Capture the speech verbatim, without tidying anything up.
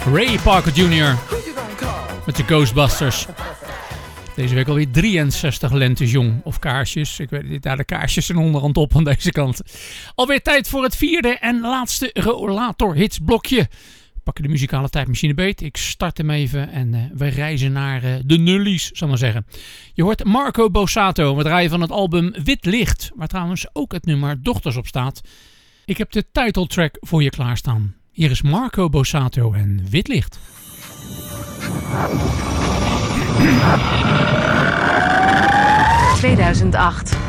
Ray Parker junior met de Ghostbusters. Deze week alweer drieënzestig lentes jong. Of kaarsjes. Ik weet niet, daar de kaarsjes zijn onderhand op aan deze kant. Alweer tijd voor het vierde en laatste Rollator Hits blokje. We pakken de muzikale tijdmachine beet. Ik start hem even en uh, we reizen naar uh, de nullies, zal maar zeggen. Je hoort Marco Borsato. We draaien van het album Wit Licht. Waar trouwens ook het nummer Dochters op staat. Ik heb de titeltrack voor je klaarstaan. Hier is Marco Borsato en Wit Licht. tweeduizend acht